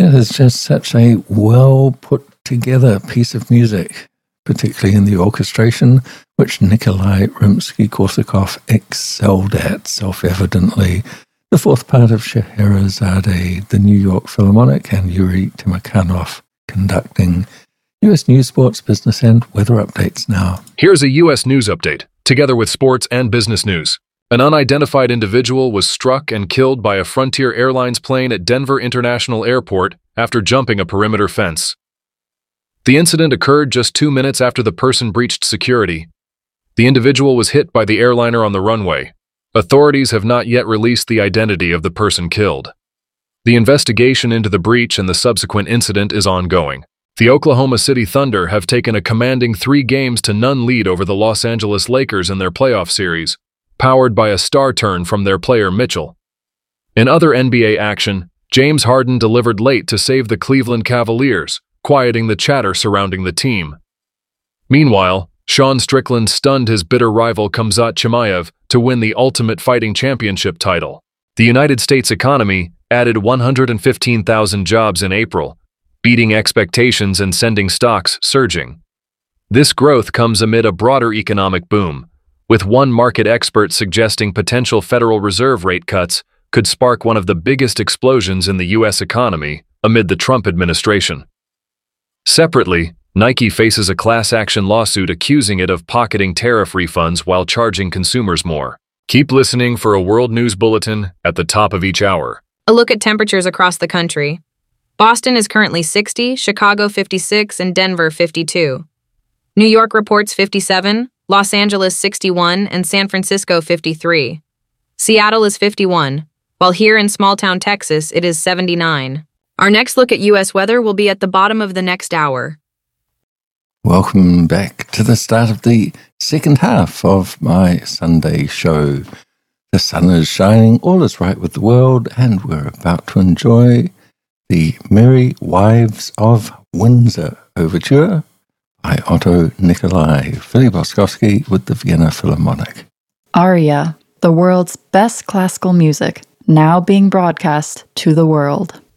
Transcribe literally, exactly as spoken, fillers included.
It is just such a well put together piece of music, particularly in the orchestration, which Nikolai Rimsky-Korsakov excelled at, self-evidently. The fourth part of Scheherazade, the New York Philharmonic, and Yuri Timakhanov conducting. U S news, sports, business, and weather updates now. Here's a U S news update, together with sports and business news. An unidentified individual was struck and killed by a Frontier Airlines plane at Denver International Airport after jumping a perimeter fence. The incident occurred just two minutes after the person breached security. The individual was hit by the airliner on the runway. Authorities have not yet released the identity of the person killed. The investigation into the breach and the subsequent incident is ongoing. The Oklahoma City Thunder have taken a commanding three games to none lead over the Los Angeles Lakers in their playoff series, powered by a star turn from their player Mitchell. In other N B A action, James Harden delivered late to save the Cleveland Cavaliers, quieting the chatter surrounding the team. Meanwhile, Sean Strickland stunned his bitter rival Khamzat Chimaev to win the Ultimate Fighting Championship title. The United States economy added one hundred fifteen thousand jobs in April, beating expectations and sending stocks surging. This growth comes amid a broader economic boom, with one market expert suggesting potential Federal Reserve rate cuts could spark one of the biggest explosions in the U S economy amid the Trump administration. Separately, Nike faces a class action lawsuit accusing it of pocketing tariff refunds while charging consumers more. Keep listening for a world news bulletin at the top of each hour. A look at temperatures across the country. Boston is currently sixty, Chicago fifty-six, and Denver fifty-two. New York reports fifty-seven, Los Angeles sixty-one, and San Francisco fifty-three. Seattle is fifty-one, while here in small-town Texas it is seventy-nine. Our next look at U S weather will be at the bottom of the next hour. Welcome back to the start of the second half of my Sunday show. The sun is shining, all is right with the world, and we're about to enjoy the Merry Wives of Windsor Overture by Otto Nikolai, Philly Boskowski with the Vienna Philharmonic. Aria, the world's best classical music, now being broadcast to the world.